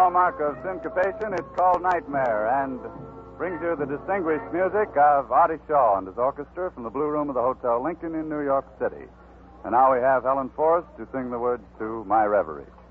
hallmark of syncopation, it's called Nightmare, and brings you the distinguished music of Artie Shaw and his orchestra from the Blue Room of the Hotel Lincoln in New York City. And now we have Helen Forrest to sing the words to My Reverie.